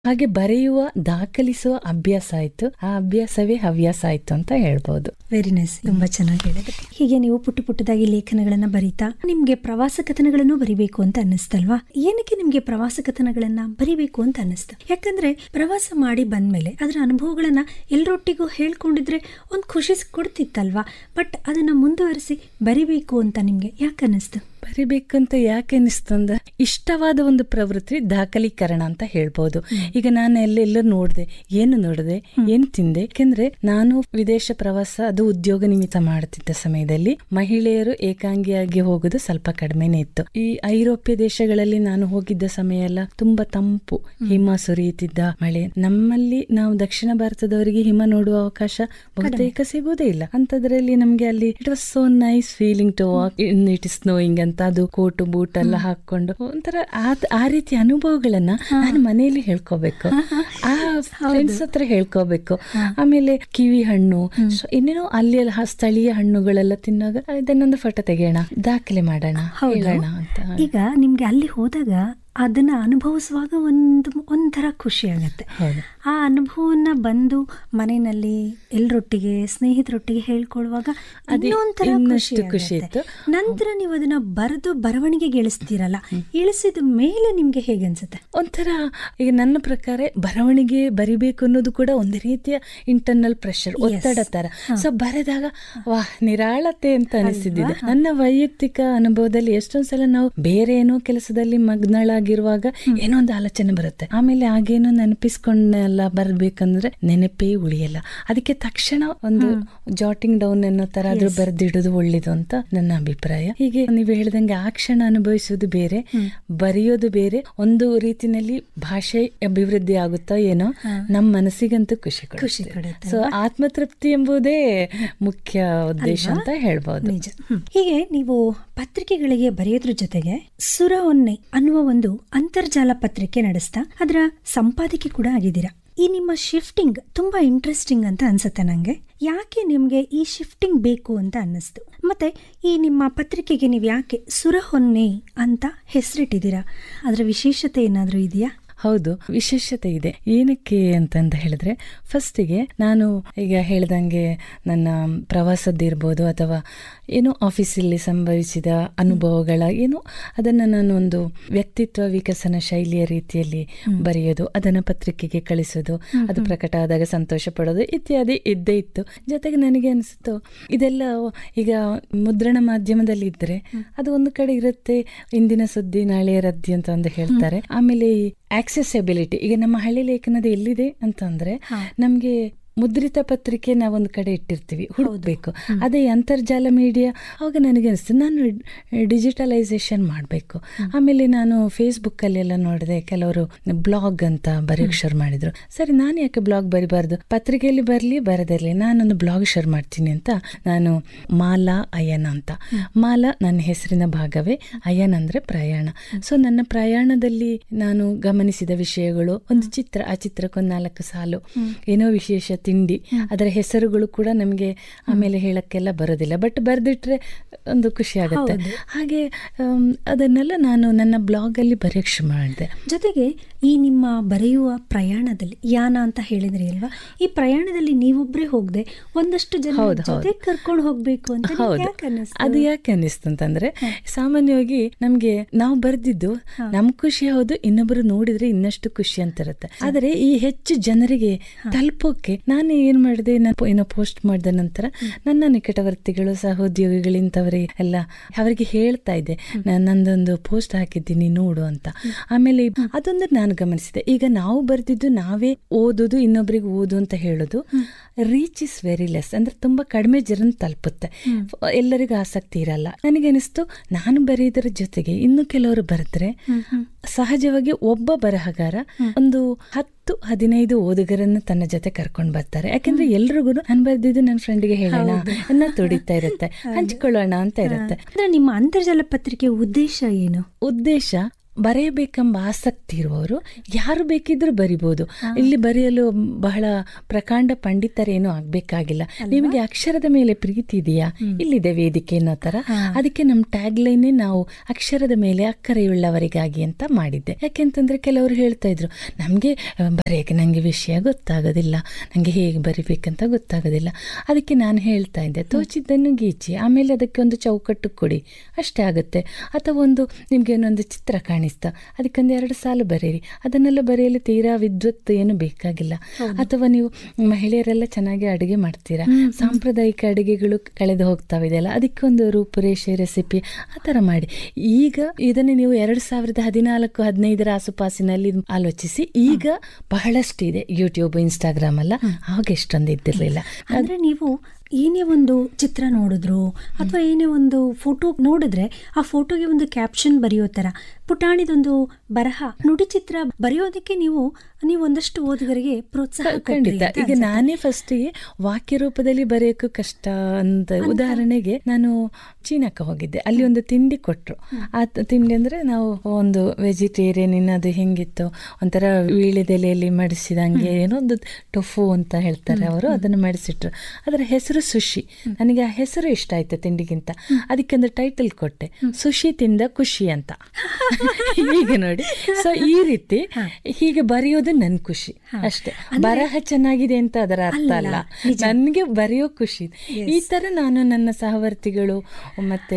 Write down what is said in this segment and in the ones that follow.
ಹಾಗೆ ಬರೆಯುವ, ದಾಖಲಿಸುವ ಅಭ್ಯಾಸ ಆಯ್ತು. ಆ ಅಭ್ಯಾಸವೇ ಹವ್ಯಾಸ ಆಯ್ತು ಅಂತ ಹೇಳ್ಬೋದು. ವೆರಿ ನೈಸ್, ತುಂಬಾ ಚೆನ್ನಾಗಿ ಹೇಳಿದ್ರೆ. ಹೀಗೆ ನೀವು ಪುಟ್ಟದಾಗಿ ಲೇಖನಗಳನ್ನ ಬರೀತಾ ನಿಮ್ಗೆ ಪ್ರವಾಸ ಕಥನಗಳನ್ನು ಬರಿಬೇಕು ಅಂತ ಅನ್ನಿಸ್ತಲ್ವಾ? ಏನಕ್ಕೆ ನಿಮ್ಗೆ ಪ್ರವಾಸ ಕಥನಗಳನ್ನ ಬರಿಬೇಕು ಅಂತ ಅನ್ನಿಸ್ತು? ಯಾಕಂದ್ರೆ ಪ್ರವಾಸ ಮಾಡಿ ಬಂದ್ಮೇಲೆ ಅದರ ಅನುಭವಗಳನ್ನ ಎಲ್ಲರೊಟ್ಟಿಗೂ ಹೇಳ್ಕೊಂಡಿದ್ರೆ ಒಂದು ಖುಷಿ ಕೊಡ್ತಿತ್ತಲ್ವಾ? ಬಟ್ ಅದನ್ನ ಮುಂದುವರಿಸಿ ಬರಿಬೇಕು ಅಂತ ನಿಮ್ಗೆ ಯಾಕೆ ಅನ್ನಿಸ್ತು? ಬರಿಬೇಕಂತ ಯಾಕೆ ಅನಿಸ್ತು ಅಂದ್ರೆ, ಇಷ್ಟವಾದ ಒಂದು ಪ್ರವೃತ್ತಿ ದಾಖಲೀಕರಣ ಅಂತ ಹೇಳ್ಬೋದು. ಈಗ ನಾನು ಎಲ್ಲೆಲ್ಲೂ ನೋಡಿದೆ, ಏನು ತಿಂದೆ. ಯಾಕೆಂದ್ರೆ ನಾನು ವಿದೇಶ ಪ್ರವಾಸ ಅದು ಉದ್ಯೋಗ ನಿಮಿತ್ತ ಮಾಡುತ್ತಿದ್ದ ಸಮಯದಲ್ಲಿ ಮಹಿಳೆಯರು ಏಕಾಂಗಿಯಾಗಿ ಹೋಗುದು ಸ್ವಲ್ಪ ಕಡಿಮೆನೇ ಇತ್ತು. ಈ ಐರೋಪ್ಯ ದೇಶಗಳಲ್ಲಿ ನಾನು ಹೋಗಿದ್ದ ಸಮಯ ಎಲ್ಲ ತುಂಬಾ ತಂಪು, ಹಿಮ ಸುರಿಯುತ್ತಿದ್ದ ಮಳೆ. ನಮ್ಮಲ್ಲಿ ನಾವು ದಕ್ಷಿಣ ಭಾರತದವರಿಗೆ ಹಿಮ ನೋಡುವ ಅವಕಾಶ ಬಹುತೇಕ ಸಿಗುವುದೇ ಇಲ್ಲ. ಅಂತದ್ರಲ್ಲಿ ನಮ್ಗೆ ಅಲ್ಲಿ it was so nice feeling to walk in it is snowing ಅಂತ, ಅದು ಕೋಟು ಬೂಟ್ ಎಲ್ಲ ಹಾಕೊಂಡು ಒಂಥರ ಆ ರೀತಿ ಅನುಭವಗಳನ್ನ ನಾನು ಮನೆಯಲ್ಲಿ ಹೇಳ್ಕೋಬೇಕು, ಆ ಫ್ರೆಂಡ್ಸ್ ಹತ್ರ ಹೇಳ್ಕೋಬೇಕು. ಆಮೇಲೆ ಕಿವಿ ಹಣ್ಣು, ಇನ್ನೇನೋ ಅಲ್ಲಿ ಸ್ಥಳೀಯ ಹಣ್ಣುಗಳೆಲ್ಲ ತಿನ್ನಾಗ ಇದನ್ನೊಂದು ಫೋಟೋ ತೆಗೆಯೋಣ, ದಾಖಲೆ ಮಾಡೋಣ, ಹೇಳೋಣ ಅಂತ. ಈಗ ನಿಮ್ಗೆ ಅಲ್ಲಿ ಹೋದಾಗ ಅದನ್ನ ಅನುಭವಿಸುವಾಗ ಒಂಥರ ಖುಷಿ ಆಗತ್ತೆ. ಆ ಅನುಭವನ ಬಂದು ಮನೆಯಲ್ಲಿ ಎಲ್ಲರೊಟ್ಟಿಗೆ, ಸ್ನೇಹಿತರೊಟ್ಟಿಗೆ ಹೇಳ್ಕೊಳ್ಳುವಾಗ ಇನ್ನೊಂಥರ ಖುಷಿ ಇತ್ತು. ನಂತರ ನೀವು ಅದನ್ನ ಬರೆದು ಬರವಣಿಗೆಗೆ ಇಳಿಸ್ತೀರಲ್ಲ, ಇಳಿಸಿದ ಮೇಲೆ ನಿಮ್ಗೆ ಹೇಗೆ ಅನ್ಸುತ್ತೆ? ಒಂಥರ ಈಗ ನನ್ನ ಪ್ರಕಾರ ಬರವಣಿಗೆ ಬರಿಬೇಕು ಅನ್ನೋದು ಕೂಡ ಒಂದು ರೀತಿಯ ಇಂಟರ್ನಲ್ ಪ್ರೆಷರ್, ಒತ್ತಡ ತರ. ಸೊ ಬರೆದಾಗ ವಾಹ್ ನಿರಾಳತೆ ಅಂತ ಅನಿಸಿದ್ದಿದೆ. ನನ್ನ ವೈಯಕ್ತಿಕ ಅನುಭವದಲ್ಲಿ ಎಷ್ಟೊಂದ್ಸಲ ನಾವು ಬೇರೆ ಏನೋ ಕೆಲಸದಲ್ಲಿ ಮಗ್ನಳಾಗಿರುವಾಗ ಏನೋ ಒಂದು ಆಲೋಚನೆ ಬರುತ್ತೆ, ಆಮೇಲೆ ಆಗೇನೋ ನೆನಪಿಸ್ಕೊಂಡೆಲ್ಲ ಬರ್ಬೇಕಂದ್ರೆ ನೆನಪೇ ಉಳಿಯಲ್ಲ. ಅದಕ್ಕೆ ತಕ್ಷಣ ಒಂದು ಜಾಟಿಂಗ್ ಡೌನ್ ಅನ್ನೋ ತರ ಆದ್ರೂ ಬರೆದಿಡೋದು ಒಳ್ಳೇದು ಅಂತ ನನ್ನ ಅಭಿಪ್ರಾಯ. ಹೀಗೆ ನೀವು ಹೇಳ್ದಂಗೆ ಆ ಕ್ಷಣ ಅನುಭವಿಸೋದು ಬೇರೆ, ಬರೆಯೋದು ಬೇರೆ. ಒಂದು ರೀತಿನಲ್ಲಿ ಭಾಷೆ ಅಭಿವೃದ್ಧಿ ಆಗುತ್ತಾ ಏನೋ, ನಮ್ಮ ಮನಸ್ಸಿಗಂತೂ ಖುಷಿ ಕೊಡುತ್ತೆ. ಸೊ ಆತ್ಮತೃಪ್ತಿ ಎಂಬುದೇ ಮುಖ್ಯ ಉದ್ದೇಶ ಅಂತ ಹೇಳ್ಬೋದು. ನಿಜ. ಹೀಗೆ ನೀವು ಪತ್ರಿಕೆಗಳಿಗೆ ಬರೆಯೋದ್ರ ಜೊತೆಗೆ ಸುರ ಹೊನ್ನೆ ಅನ್ನುವ ಒಂದು ಅಂತರ್ಜಾಲ ಪತ್ರಿಕೆ ನಡೆಸ್ತಾ ಅದರ ಸಂಪಾದಕಿ ಕೂಡ ಆಗಿದ್ದೀರಾ. ಈ ನಿಮ್ಮ ಶಿಫ್ಟಿಂಗ್ ತುಂಬಾ ಇಂಟ್ರೆಸ್ಟಿಂಗ್ ಅಂತ ಅನ್ಸುತ್ತೆ ನಂಗೆ. ಯಾಕೆ ನಿಮ್ಗೆ ಈ ಶಿಫ್ಟಿಂಗ್ ಬೇಕು ಅಂತ ಅನ್ನಿಸ್ತು? ಮತ್ತೆ ಈ ನಿಮ್ಮ ಪತ್ರಿಕೆಗೆ ನೀವು ಯಾಕೆ ಸುರ ಹೊನ್ನೆ ಅಂತ ಹೆಸರಿಟ್ಟಿದ್ದೀರಾ? ಅದರ ವಿಶೇಷತೆ ಏನಾದ್ರೂ ಇದೆಯಾ? ಹೌದು, ವಿಶೇಷತೆ ಇದೆ. ಏನಕ್ಕೆ ಅಂತಂದ ಹೇಳಿದ್ರೆ, ಫಸ್ಟಿಗೆ ನಾನು ಈಗ ಹೇಳ್ದಂಗೆ ನನ್ನ ಪ್ರವಾಸದ್ದಿರ್ಬೋದು ಅಥವಾ ಏನೋ ಆಫೀಸಲ್ಲಿ ಸಂಭವಿಸಿದ ಅನುಭವಗಳ ಏನೋ ಅದನ್ನು ನಾನು ಒಂದು ವ್ಯಕ್ತಿತ್ವ ವಿಕಸನ ಶೈಲಿಯ ರೀತಿಯಲ್ಲಿ ಬರೆಯೋದು, ಅದನ್ನು ಪತ್ರಿಕೆಗೆ ಕಳಿಸೋದು, ಅದು ಪ್ರಕಟ ಆದಾಗ ಸಂತೋಷ ಪಡೋದು ಇತ್ಯಾದಿ ಇದ್ದೇ ಇತ್ತು. ಜೊತೆಗೆ ನನಗೆ ಅನಿಸ್ತು ಇದೆಲ್ಲ ಈಗ ಮುದ್ರಣ ಮಾಧ್ಯಮದಲ್ಲಿ ಇದ್ರೆ ಅದು ಒಂದು ಕಡೆ ಇರುತ್ತೆ, ಇಂದಿನ ಸುದ್ದಿ ನಾಳೆಯ ರದ್ದಿ ಅಂತ ಒಂದು ಹೇಳ್ತಾರೆ. ಆಮೇಲೆ ಆಕ್ಸೆಸಿಬಿಲಿಟಿ, ಈಗ ನಮ್ಮ ಹಳ್ಳಿ ಲೇಖನದ ಎಲ್ಲಿದೆ ಅಂತಂದ್ರೆ ನಮ್ಗೆ ಮುದ್ರಿತ ಪತ್ರಿಕೆ ನಾವೊಂದು ಕಡೆ ಇಟ್ಟಿರ್ತೀವಿ, ಹುಡುಕ್ಬೇಕು. ಅದೇ ಅಂತರ್ಜಾಲ ಮೀಡಿಯಾ, ಆವಾಗ ನನಗೆ ಅನಿಸ್ತು ನಾನು ಡಿಜಿಟಲೈಸೇಷನ್ ಮಾಡಬೇಕು. ಆಮೇಲೆ ನಾನು ಫೇಸ್ಬುಕ್ ಅಲ್ಲೆಲ್ಲ ನೋಡಿದೆ, ಕೆಲವರು ಬ್ಲಾಗ್ ಅಂತ ಬರೆಯೋಕೆ ಶುರು ಮಾಡಿದ್ರು. ಸರಿ, ನಾನು ಯಾಕೆ ಬ್ಲಾಗ್ ಬರಿಬಾರ್ದು, ಪತ್ರಿಕೆಯಲ್ಲಿ ಬರಲಿ ಬರದಿರಲಿ, ನಾನೊಂದು ಬ್ಲಾಗ್ ಶುರು ಮಾಡ್ತೀನಿ ಅಂತ ನಾನು ಮಾಲಾ ಅಯ್ಯನ ಅಂತ, ಮಾಲಾ ನನ್ನ ಹೆಸರಿನ ಭಾಗವೇ, ಅಯ್ಯನ್ ಅಂದ್ರೆ ಪ್ರಯಾಣ. ಸೊ ನನ್ನ ಪ್ರಯಾಣದಲ್ಲಿ ನಾನು ಗಮನಿಸಿದ ವಿಷಯಗಳು, ಒಂದು ಚಿತ್ರ, ಆ ಚಿತ್ರಕ್ಕೊಂದು 4 ಸಾಲು, ಏನೋ ವಿಶೇಷ ತಿಂಡಿ, ಅದರ ಹೆಸರುಗಳು ಕೂಡ ನಮಗೆ ಆಮೇಲೆ ಹೇಳಕ್ಕೆಲ್ಲ ಬರೋದಿಲ್ಲ, ಬಟ್ ಬರ್ದಿಟ್ರೆ ಒಂದು ಖುಷಿ ಆಗುತ್ತೆ. ಹಾಗೆ ಅದನ್ನೆಲ್ಲ ನಾನು ನನ್ನ ಬ್ಲಾಗ್ ಅಲ್ಲಿ ಬರೆಯಕ್ಕೆ ಶುರು ಮಾಡಿದೆ. ಜೊತೆಗೆ ಈ ನಿಮ್ಮ ಬರೆಯುವ ಪ್ರಯಾಣದಲ್ಲಿ, ಯಾನ ಅಂತ ಹೇಳಿದ್ರಿ ಅಲ್ವಾ, ಈ ಪ್ರಯಾಣದಲ್ಲಿ ನೀವೊಬ್ಬರೇ ಹೋಗದೆ ಒಂದಷ್ಟು ಜನ ಜೊತೆ ಕರ್ಕೊಂಡು ಹೋಗ್ಬೇಕು ಅಂತ ಅದು ಯಾಕೆ ಅನ್ನಿಸ್ತು ಅಂತಂದ್ರೆ, ಸಾಮಾನ್ಯವಾಗಿ ನಮ್ಗೆ ನಾವು ಬರ್ದಿದ್ದು ನಮ್ ಖುಷಿ ಹೌದು, ಇನ್ನೊಬ್ಬರು ನೋಡಿದ್ರೆ ಇನ್ನಷ್ಟು ಖುಷಿ ಅಂತ ಇರುತ್ತೆ. ಆದರೆ ಈ ಹೆಚ್ಚು ಜನರಿಗೆ ತಲುಪೋಕೆ ನಾನು ಏನ್ ಮಾಡಿದೆ, ಏನೋ ಪೋಸ್ಟ್ ಮಾಡಿದ ನಂತರ ನನ್ನ ನಿಕಟವರ್ತಿಗಳು, ಸಹೋದ್ಯೋಗಿಗಳಿಂತವರೇ ಎಲ್ಲ ಅವರಿಗೆ ಹೇಳ್ತಾ ಇದ್ದೆ, ನಂದೊಂದು ಪೋಸ್ಟ್ ಹಾಕಿದ್ದೀನಿ ನೋಡು ಅಂತ. ಆಮೇಲೆ ಅದೊಂದು ನಾನು ಗಮನಿಸಿದೆ, ಈಗ ನಾವು ಬರ್ದಿದ್ದು ನಾವೇ ಓದೋದು, ಇನ್ನೊಬ್ರಿಗೆ ಓದು ಅಂತ ಹೇಳೋದು, ರೀಚ್ ಇಸ್ ವೆರಿ ಲೆಸ್, ಅಂದ್ರೆ ತುಂಬಾ ಕಡಿಮೆ ಜನ ತಲುಪುತ್ತೆ, ಎಲ್ಲರಿಗೂ ಆಸಕ್ತಿ ಇರಲ್ಲ. ನನಗೆ ಅನಿಸ್ತು ನಾನು ಬರೆಯೋದ್ರ ಜೊತೆಗೆ ಇನ್ನು ಕೆಲವರು ಬರೆದ್ರೆ ಸಹಜವಾಗಿ ಒಬ್ಬ ಬರಹಗಾರ ಒಂದು 10-15 ಓದುಗರನ್ನು ತನ್ನ ಜೊತೆ ಕರ್ಕೊಂಡು ಬರ್ತಾರೆ. ಯಾಕಂದ್ರೆ ಎಲ್ರಿಗೂ ನಾನು ಬರ್ದಿದ್ದು ನನ್ನ ಫ್ರೆಂಡ್ಗೆ ಹೇಳೋಣ ಅನ್ನೋ ತುಡಿತಾ ಇರುತ್ತೆ, ಹಂಚ್ಕೊಳ್ಳೋಣ ಅಂತ ಇರುತ್ತೆ. ನಿಮ್ಮ ಅಂತರ್ಜಾಲ ಪತ್ರಿಕೆ ಉದ್ದೇಶ ಏನು? ಉದ್ದೇಶ ಬರೆಯಬೇಕೆಂಬ ಆಸಕ್ತಿ ಇರುವವರು ಯಾರು ಬೇಕಿದ್ರೂ ಬರಿಬೋದು. ಇಲ್ಲಿ ಬರೆಯಲು ಬಹಳ ಪ್ರಕಾಂಡ ಪಂಡಿತರೇನು ಆಗ್ಬೇಕಾಗಿಲ್ಲ. ನಿಮಗೆ ಅಕ್ಷರದ ಮೇಲೆ ಪ್ರೀತಿ ಇದೆಯಾ, ಇಲ್ಲಿದೆ ವೇದಿಕೆ ಅನ್ನೋ ತರ. ಅದಕ್ಕೆ ನಮ್ಮ ಟ್ಯಾಗ್ ಲೈನೇ ನಾವು ಅಕ್ಷರದ ಮೇಲೆ ಅಕ್ಕರೆಯುಳ್ಳವರಿಗಾಗಿ ಅಂತ ಮಾಡಿದ್ದೆ. ಯಾಕೆಂತಂದ್ರೆ ಕೆಲವರು ಹೇಳ್ತಾ ಇದ್ರು, ನಮ್ಗೆ ಬರೆಯಕ್ಕೆ ನಂಗೆ ವಿಷಯ ಗೊತ್ತಾಗೋದಿಲ್ಲ, ನಂಗೆ ಹೇಗೆ ಬರಿಬೇಕಂತ ಗೊತ್ತಾಗೋದಿಲ್ಲ. ಅದಕ್ಕೆ ನಾನು ಹೇಳ್ತಾ ಇದ್ದೆ, ತೋಚಿದ್ದನ್ನು ಗೀಚಿ, ಆಮೇಲೆ ಅದಕ್ಕೆ ಒಂದು ಚೌಕಟ್ಟು ಕೊಡಿ, ಅಷ್ಟೇ ಆಗುತ್ತೆ. ಅಥವಾ ಒಂದು ನಿಮ್ಗೆ ಏನೊಂದು ಚಿತ್ರ ಕಾಣಿಸ್ತಾ, ಅದಕ್ಕೊಂದು 2 ಸಾಲು ಬರೀರಿ. ಅದನ್ನೆಲ್ಲ ಬರೆಯಲು ತೀರಾ ವಿದ್ವತ್ ಏನು ಬೇಕಾಗಿಲ್ಲ. ಅಥವಾ ನೀವು ಮಹಿಳೆಯರೆಲ್ಲ ಚೆನ್ನಾಗಿ ಅಡುಗೆ ಮಾಡ್ತೀರಾ, ಸಾಂಪ್ರದಾಯಿಕ ಅಡುಗೆಗಳು ಕಳೆದು ಹೋಗ್ತಾವೆ ಇದೆಲ್ಲ, ಅದಕ್ಕೊಂದು ರೂಪುರೇಷೆ, ರೆಸಿಪಿ ಆ ಥರ ಮಾಡಿ. ಈಗ ಇದನ್ನೇ ನೀವು 2014-15 ಆಸುಪಾಸಿನಲ್ಲಿ ಆಲೋಚಿಸಿ. ಈಗ ಬಹಳಷ್ಟು ಇದೆ, ಯೂಟ್ಯೂಬ್, ಇನ್ಸ್ಟಾಗ್ರಾಮ್ ಎಲ್ಲ. ಆವಾಗ ಎಷ್ಟೊಂದು ಇದ್ದಿರಲಿಲ್ಲ. ಅಂದ್ರೆ ನೀವು ಏನೇ ಒಂದು ಚಿತ್ರ ನೋಡಿದ್ರು ಅಥವಾ ಏನೇ ಒಂದು ಫೋಟೋ ನೋಡಿದ್ರೆ ಆ ಫೋಟೋಗೆ ಒಂದು ಕ್ಯಾಪ್ಷನ್ ಬರೆಯೋ ತರ ಪುಟಾಣಿದೊಂದು ಬರಹ ನುಡಿ ಚಿತ್ರ ಬರೆಯೋದಕ್ಕೆ ನೀವು ಒಂದಷ್ಟು ಓದುಗರಿಗೆ ಪ್ರೋತ್ಸಾಹ. ಖಂಡಿತ. ಈಗ ನಾನೇ ಫಸ್ಟಿಗೆ ವಾಕ್ಯ ರೂಪದಲ್ಲಿ ಬರೆಯೋಕ್ಕೂ ಕಷ್ಟ ಅಂತ. ಉದಾಹರಣೆಗೆ ನಾನು ಚೀನಾಕ್ಕೆ ಹೋಗಿದ್ದೆ, ಅಲ್ಲಿ ಒಂದು ತಿಂಡಿ ಕೊಟ್ರು. ಆ ತಿಂಡಿ ಅಂದ್ರೆ ನಾವು ಒಂದು ವೆಜಿಟೇರಿಯನ್, ಇನ್ನದು ಹೆಂಗಿತ್ತು ಒಂಥರ ವೀಳ್ಯದೆಲೆಯಲ್ಲಿ ಮಡಿಸಿದಂಗೆ ಏನೋ ಒಂದು ಟೊಫು ಅಂತ ಹೇಳ್ತಾರೆ ಅವರು, ಅದನ್ನು ಮಡಿಸಿಟ್ರು. ಅದರ ಹೆಸರು ಸುಶಿ. ನನಗೆ ಆ ಹೆಸರು ಇಷ್ಟ ಆಯ್ತು ತಿಂಡಿಗಿಂತ. ಅದಕ್ಕೆ ಒಂದು ಟೈಟಲ್ ಕೊಟ್ಟೆ, ಸುಶಿ ತಿಂದ ಖುಷಿ ಅಂತ. ಈಗ ನೋಡಿ, ಸೊ ಈ ರೀತಿ ಹೀಗೆ ಬರೆಯೋದು ನನ್ ಖುಷಿ ಅಷ್ಟೇ. ಬರಹ ಚೆನ್ನಾಗಿದೆ ಅಂತ ಅದರ ಅರ್ಥ ಅಲ್ಲ, ನನ್ಗೆ ಬರೆಯೋ ಖುಷಿ. ಈ ತರ ನಾನು ನನ್ನ ಸಹವರ್ತಿಗಳು ಮತ್ತೆ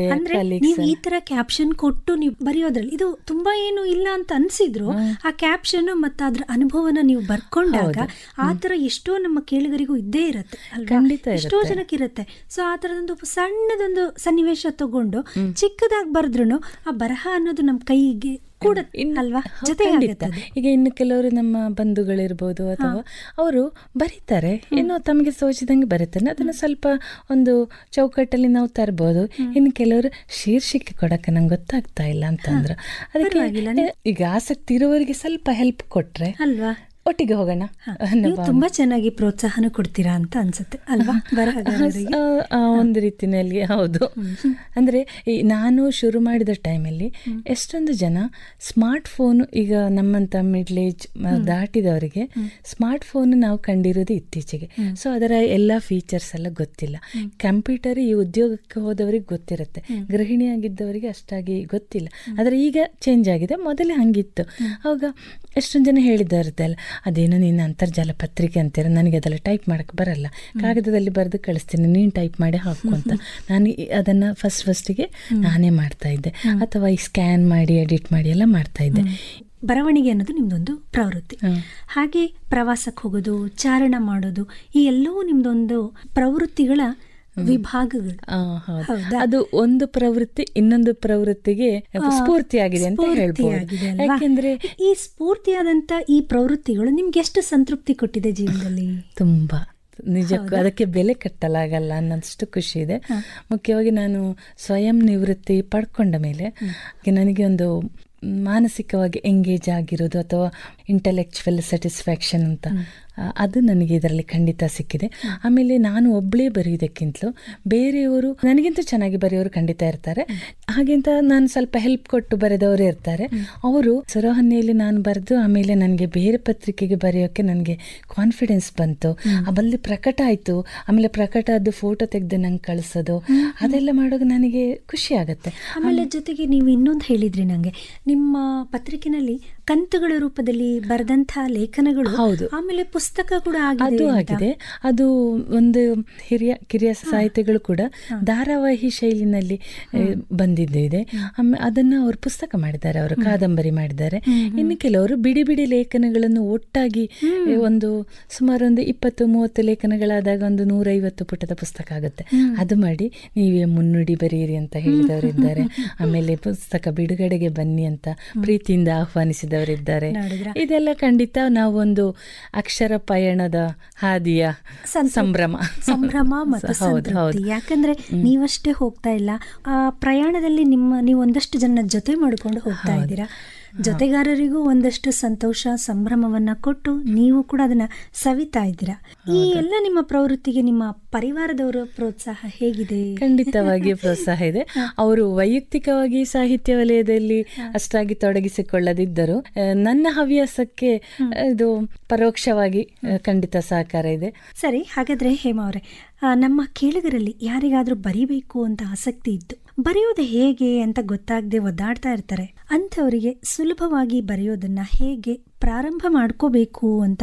ಈ ತರ ಕ್ಯಾಪ್ಷನ್ ಕೊಟ್ಟು ನೀವು ಬರೆಯೋದ್ರಲ್ಲಿ ಇದು ತುಂಬಾ ಏನು ಇಲ್ಲ ಅಂತ ಅನ್ಸಿದ್ರು, ಆ ಕ್ಯಾಪ್ಷನ್ ಮತ್ತೆ ಅದ್ರ ಅನುಭವನ ನೀವು ಬರ್ಕೊಂಡಾಗ ಆ ತರ ಎಷ್ಟೋ ನಮ್ಮ ಕೇಳುಗರಿಗೂ ಇದ್ದೇ ಇರತ್ತೆ. ಖಂಡಿತ ಎಷ್ಟೋ ಜನಕ್ಕೆ ಇರುತ್ತೆ. ಸೊ ಆ ತರದೊಂದು ಸಣ್ಣದೊಂದು ಸನ್ನಿವೇಶ ತಗೊಂಡು ಚಿಕ್ಕದಾಗಿ ಬರೆದ್ರು ಆ ಬರಹ ಅನ್ನೋದು ನಮ್ಮ ಕೈಗೆ ಕೂಡ ಅಲ್ವಾ ಜೊತೆ. ಈಗ ಇನ್ನು ಕೆಲವರು ನಮ್ಮ ಬಂಧುಗಳಿರ್ಬೋದು, ಅಥವಾ ಅವರು ಬರೀತಾರೆ, ಏನೋ ತಮಗೆ ಸೋಚಿದಂಗೆ ಬರೀತಾರೆ, ಅದನ್ನ ಸ್ವಲ್ಪ ಒಂದು ಚೌಕಟ್ಟಲ್ಲಿ ನಾವು ತರ್ಬೋದು. ಇನ್ನು ಕೆಲವರು ಶೀರ್ಷಿಕೆ ಕೊಡಕ್ಕೆ ನಂಗೆ ಗೊತ್ತಾಗ್ತಾ ಇಲ್ಲ ಅಂತಂದ್ರು. ಅದಕ್ಕೆ ಈಗ ಆಸಕ್ತಿ ಇರುವವರಿಗೆ ಸ್ವಲ್ಪ ಹೆಲ್ಪ್ ಕೊಟ್ರೆ ಅಲ್ವಾ, ಒಟ್ಟಿಗೆ ಹೋಗೋಣ. ತುಂಬಾ ಚೆನ್ನಾಗಿ ಪ್ರೋತ್ಸಾಹನ ಕೊಡ್ತೀರಾ ಅಂತ ಅನ್ಸುತ್ತೆ ಅಲ್ವಾ ಬರಹಗಾರರಿಗೆ? ಒಂದು ರೀತಿಯಲ್ಲಿ ಹೌದು. ಅಂದ್ರೆ ನಾನು ಶುರು ಮಾಡಿದ ಟೈಮಲ್ಲಿ ಎಷ್ಟೊಂದು ಜನ ಸ್ಮಾರ್ಟ್ ಫೋನ್, ಈಗ ನಮ್ಮಂತ ಮಿಡ್ಲ್ ಏಜ್ ದಾಟಿದವರಿಗೆ ಸ್ಮಾರ್ಟ್ ಫೋನ್ ನಾವು ಕಂಡಿರೋದು ಇತ್ತೀಚೆಗೆ. ಸೊ ಅದರ ಎಲ್ಲ ಫೀಚರ್ಸ್ ಎಲ್ಲ ಗೊತ್ತಿಲ್ಲ. ಕಂಪ್ಯೂಟರ್ ಈ ಉದ್ಯೋಗಕ್ಕೆ ಹೋದವರಿಗೆ ಗೊತ್ತಿರುತ್ತೆ, ಗೃಹಿಣಿಯಾಗಿದ್ದವರಿಗೆ ಅಷ್ಟಾಗಿ ಗೊತ್ತಿಲ್ಲ. ಆದರೆ ಈಗ ಚೇಂಜ್ ಆಗಿದೆ, ಮೊದಲೇ ಹಂಗಿತ್ತು. ಅವಾಗ ಎಷ್ಟೊಂದು ಜನ ಹೇಳಿದ್ದಾರಲ್ಲ, ಅದೇನೋ ನೀನು ಅಂತರ್ಜಾಲ ಪತ್ರಿಕೆ ಅಂತೀರ, ನನಗೆ ಅದೆಲ್ಲ ಟೈಪ್ ಮಾಡಕ್ಕೆ ಬರಲ್ಲ, ಕಾಗದದಲ್ಲಿ ಬರೆದು ಕಳಿಸ್ತೀನಿ, ನೀನು ಟೈಪ್ ಮಾಡಿ ಹಾಕು ಅಂತ. ನಾನು ಅದನ್ನು ಫಸ್ಟಿಗೆ ನಾನೇ ಮಾಡ್ತಾ ಇದ್ದೆ, ಅಥವಾ ಈ ಸ್ಕ್ಯಾನ್ ಮಾಡಿ ಎಡಿಟ್ ಮಾಡಿ ಎಲ್ಲ ಮಾಡ್ತಾ ಇದ್ದೆ. ಬರವಣಿಗೆ ಅನ್ನೋದು ನಿಮ್ದೊಂದು ಪ್ರವೃತ್ತಿ. ಹಾಗೆ ಪ್ರವಾಸಕ್ಕೆ ಹೋಗೋದು, ಚಾರಣ ಮಾಡೋದು, ಈ ಎಲ್ಲವೂ ನಿಮ್ದೊಂದು ಪ್ರವೃತ್ತಿಗಳ ವಿಭಾಗಗಳು. ಅದು ಒಂದು ಪ್ರವೃತ್ತಿ ಇನ್ನೊಂದು ಪ್ರವೃತ್ತಿಗೆ ಸ್ಫೂರ್ತಿಯಾಗಿದೆ ಅಂತ ಹೇಳ್ಬೋದು. ಯಾಕೆಂದ್ರೆ ಈ ಸ್ಫೂರ್ತಿಯಾದಂತ ಈ ಪ್ರವೃತ್ತಿಗಳು ನಿಮ್ಗೆ ಎಷ್ಟು ಸಂತೃಪ್ತಿ ಕೊಟ್ಟಿದೆ ಜೀವನದಲ್ಲಿ? ತುಂಬಾ, ನಿಜಕ್ಕೂ ಅದಕ್ಕೆ ಬೆಲೆ ಕಟ್ಟಲಾಗಲ್ಲ ಅನ್ನೋದಷ್ಟು ಖುಷಿ ಇದೆ. ಮುಖ್ಯವಾಗಿ ನಾನು ಸ್ವಯಂ ನಿವೃತ್ತಿ ಪಡ್ಕೊಂಡ ಮೇಲೆ ನನಗೆ ಒಂದು ಮಾನಸಿಕವಾಗಿ ಎಂಗೇಜ್ ಆಗಿರೋದು ಅಥವಾ ಇಂಟೆಲೆಕ್ಚುವಲ್ ಸ್ಯಾಟಿಸ್ಫ್ಯಾಕ್ಷನ್ ಅಂತ, ಅದು ನನಗೆ ಇದರಲ್ಲಿ ಖಂಡಿತ ಸಿಕ್ಕಿದೆ. ಆಮೇಲೆ ನಾನು ಒಬ್ಬಳೇ ಬರೆಯೋದಕ್ಕಿಂತಲೂ ಬೇರೆಯವರು ನನಗಿಂತ ಚೆನ್ನಾಗಿ ಬರೆಯೋರು ಖಂಡಿತ ಇರ್ತಾರೆ. ಹಾಗೆಂತ ನಾನು ಸ್ವಲ್ಪ ಹೆಲ್ಪ್ ಕೊಟ್ಟು ಬರೆದವರು ಇರ್ತಾರೆ. ಅವರು ಸರೋಹನ್ನೆಯಲ್ಲಿ ನಾನು ಬರೆದು ಆಮೇಲೆ ನನಗೆ ಬೇರೆ ಪತ್ರಿಕೆಗೆ ಬರೆಯೋಕ್ಕೆ ನನಗೆ ಕಾನ್ಫಿಡೆನ್ಸ್ ಬಂತು. ಅಲ್ಲಿ ಪ್ರಕಟ ಆಯಿತು, ಆಮೇಲೆ ಪ್ರಕಟ ಆದ ಫೋಟೋ ತೆಗೆದು ನಂಗೆ ಕಳಿಸೋದು, ಅದೆಲ್ಲ ಮಾಡೋದು ನನಗೆ ಖುಷಿ ಆಗುತ್ತೆ. ಆಮೇಲೆ ಜೊತೆಗೆ ನೀವು ಇನ್ನೊಂದು ಹೇಳಿದ್ರಿ ನನಗೆ, ನಿಮ್ಮ ಪತ್ರಿಕೆನಲ್ಲಿ ಕಂತುಗಳ ರೂಪದಲ್ಲಿ ಬರೆದಂಥ ಲೇಖನಗಳು, ಹೌದು, ಆಮೇಲೆ ಪುಸ್ತಕ ಕೂಡ ಆಗಿದೆ. ಅದು ಒಂದು ಕಿರಿಯ ಸಾಹಿತ್ಯಗಳು ಕೂಡ ಧಾರಾವಾಹಿ ಶೈಲಿನಲ್ಲಿ ಬಂದಿದೆ. ಅದನ್ನ ಅವರು ಪುಸ್ತಕ ಮಾಡಿದ್ದಾರೆ, ಅವರು ಕಾದಂಬರಿ ಮಾಡಿದ್ದಾರೆ. ಇನ್ನು ಕೆಲವರು ಬಿಡಿ ಬಿಡಿ ಲೇಖನಗಳನ್ನು ಒಟ್ಟಾಗಿ ಒಂದು ಸುಮಾರು ಒಂದು 20-30 ಲೇಖನಗಳಾದಾಗ ಒಂದು 150 ಪುಟದ ಪುಸ್ತಕ ಆಗುತ್ತೆ. ಅದು ಮಾಡಿ ನೀವೇ ಮುನ್ನುಡಿ ಬರೆಯಿರಿ ಅಂತ ಹೇಳಿದವರಿದ್ದಾರೆ. ಆಮೇಲೆ ಪುಸ್ತಕ ಬಿಡುಗಡೆಗೆ ಬನ್ನಿ ಅಂತ ಪ್ರೀತಿಯಿಂದ ಆಹ್ವಾನಿಸಿದವರಿದ್ದಾರೆ. ಇದೆಲ್ಲ ಖಂಡಿತ ನಾವು ಒಂದು ಅಕ್ಷರ ಪಯಣದ ಹಾದಿಯ ಸಂಭ್ರಮ ಮತ್ತು ಸಂತೃಪ್ತಿ. ಯಾಕಂದ್ರೆ ನೀವಷ್ಟೇ ಹೋಗ್ತಾ ಇಲ್ಲ, ಆ ಪ್ರಯಾಣದಲ್ಲಿ ನೀವು ಒಂದಷ್ಟು ಜನ ಜೊತೆ ಮಾಡಿಕೊಂಡು ಹೋಗ್ತಾ ಇದ್ದೀರಾ. ಜೊತೆಗಾರರಿಗೂ ಒಂದಷ್ಟು ಸಂತೋಷ ಸಂಭ್ರಮವನ್ನ ಕೊಟ್ಟು ನೀವು ಕೂಡ ಅದನ್ನ ಸವಿತಾ ಇದ್ದೀರಾ. ಈ ಎಲ್ಲ ನಿಮ್ಮ ಪ್ರವೃತ್ತಿಗೆ ನಿಮ್ಮ ಪರಿವಾರದವರ ಪ್ರೋತ್ಸಾಹ ಹೇಗಿದೆ? ಖಂಡಿತವಾಗಿ ಪ್ರೋತ್ಸಾಹ ಇದೆ. ಅವರು ವೈಯಕ್ತಿಕವಾಗಿ ಸಾಹಿತ್ಯ ವಲಯದಲ್ಲಿ ಅಷ್ಟಾಗಿ ತೊಡಗಿಸಿಕೊಳ್ಳದಿದ್ದರು, ನನ್ನ ಹವ್ಯಾಸಕ್ಕೆ ಇದು ಪರೋಕ್ಷವಾಗಿ ಖಂಡಿತ ಸಹಕಾರ ಇದೆ. ಸರಿ, ಹಾಗಾದ್ರೆ ಹೇಮಾ ಅವರೇ, ನಮ್ಮ ಕೇಳುಗರಲ್ಲಿ ಯಾರಿಗಾದ್ರೂ ಬರಿಬೇಕು ಅಂತ ಆಸಕ್ತಿ ಇದ್ದು ಬರೆಯೋದು ಹೇಗೆ ಅಂತ ಗೊತ್ತಾಗದೆ ಒದ್ದಾಡ್ತಾ ಇರ್ತಾರೆ, ಅಂಥವರಿಗೆ ಸುಲಭವಾಗಿ ಬರೆಯೋದನ್ನ ಹೇಗೆ ಪ್ರಾರಂಭ ಮಾಡ್ಕೋಬೇಕು ಅಂತ